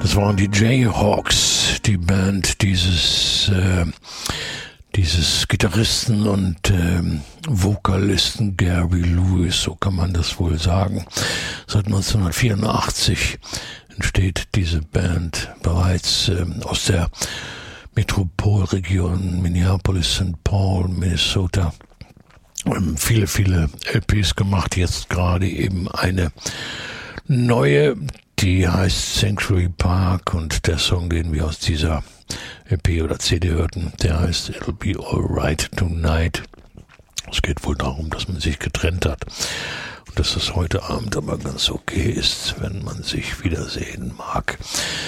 Das waren die Jayhawks, die Band dieses Gitarristen und Vokalisten Gary Lewis, so kann man das wohl sagen. Seit 1984 entsteht diese Band bereits aus der Metropolregion Minneapolis-St. Paul, Minnesota. Viele LPs gemacht, jetzt gerade eben eine neue, die heißt Sanctuary Park, und der Song, den wir aus dieser LP oder CD hörten, der heißt It'll Be Alright Tonight. Es geht wohl darum, dass man sich getrennt hat und dass es heute Abend aber ganz okay ist, wenn man sich wiedersehen mag.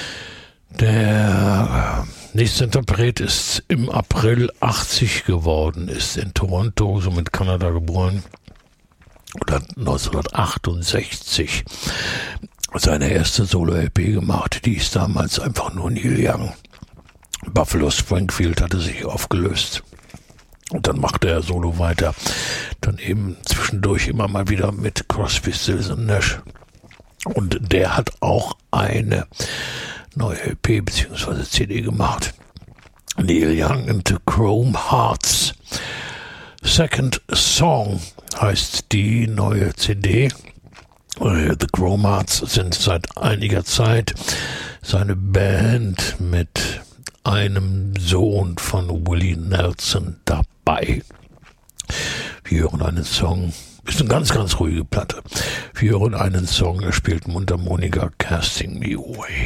Der nächste Interpret ist im April 80 geworden, ist in Toronto, somit Kanada geboren, oder 1968 seine erste Solo-LP gemacht, die ist damals einfach nur Neil Young. Buffalo Springfield hatte sich aufgelöst. Und dann machte er Solo weiter. Dann eben zwischendurch immer mal wieder mit Crosby, Stills und Nash. Und der hat auch eine neue LP bzw. CD gemacht. Neil Young and the Chrome Hearts. Second Song heißt die neue CD. The Chrome Hearts sind seit einiger Zeit seine Band mit einem Sohn von Willie Nelson dabei. Wir hören einen Song, ist eine ganz, ganz ruhige Platte. Wir hören einen Song, er spielt Mundharmonika, Casting Me Away.